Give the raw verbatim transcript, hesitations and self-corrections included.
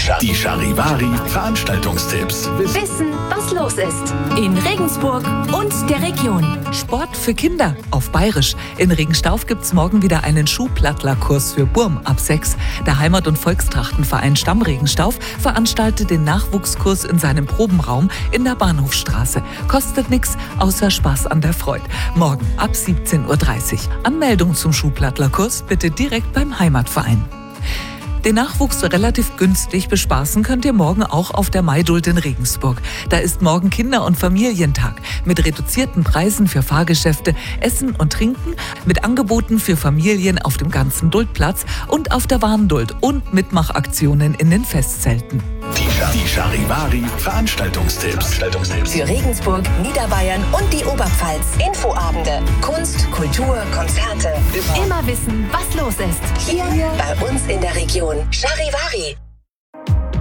Die Charivari Veranstaltungstipps. Wissen, was los ist. In Regensburg und der Region. Sport für Kinder auf Bayerisch. In Regenstauf gibt's morgen wieder einen Schuhplattlerkurs für Burm ab sechs. Der Heimat- und Volkstrachtenverein Stamm Regenstauf veranstaltet den Nachwuchskurs in seinem Probenraum in der Bahnhofstraße. Kostet nichts, außer Spaß an der Freude. Morgen ab siebzehn Uhr dreißig. Anmeldung zum Schuhplattlerkurs bitte direkt beim Heimatverein. Den Nachwuchs relativ günstig bespaßen könnt ihr morgen auch auf der Maidult in Regensburg. Da ist morgen Kinder- und Familientag mit reduzierten Preisen für Fahrgeschäfte, Essen und Trinken, mit Angeboten für Familien auf dem ganzen Duldplatz und auf der Warnduld und Mitmachaktionen in den Festzelten. Die Charivari Veranstaltungstipps. Für Regensburg, Niederbayern und die Oberpfalz. Infoabende, Kunst, Kultur, Konzerte. Immer wissen, was los ist. Hier bei uns in der Region. Charivari.